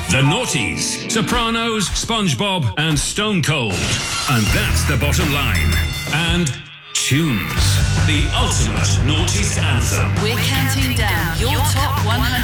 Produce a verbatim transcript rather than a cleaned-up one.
The Naughties, Sopranos, SpongeBob, and Stone Cold. And that's the bottom line. And tunes. The ultimate Naughties anthem. We're counting down your top one hundred